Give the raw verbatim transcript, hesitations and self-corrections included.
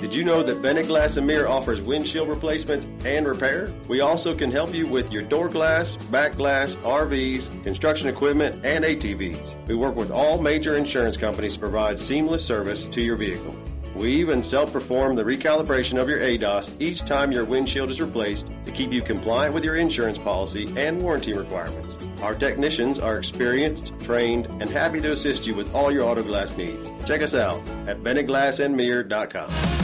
Did you know that Bennett Glass and Mirror offers windshield replacements and repair? We also can help you with your door glass, back glass, R Vs, construction equipment, and A T Vs. We work with all major insurance companies to provide seamless service to your vehicle. We even self-perform the recalibration of your A D O S each time your windshield is replaced to keep you compliant with your insurance policy and warranty requirements. Our technicians are experienced, trained, and happy to assist you with all your auto glass needs. Check us out at Bennett Glass and Mirror dot com.